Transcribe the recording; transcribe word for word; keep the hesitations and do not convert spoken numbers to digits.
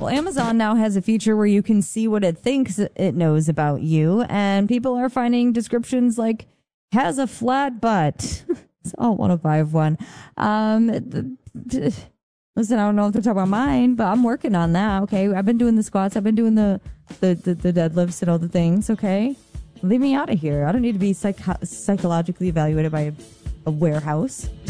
Well, Amazon now has a feature where you can see what it thinks it knows about you, and people are finding descriptions like has a flat butt. It's all one oh five one. Um, listen, I don't know if they're talking about mine, but I'm working on that. Okay, I've been doing the squats, I've been doing the the the, the deadlifts and all the things. Okay, leave me out of here. I don't need to be psych- psychologically evaluated by a, a warehouse.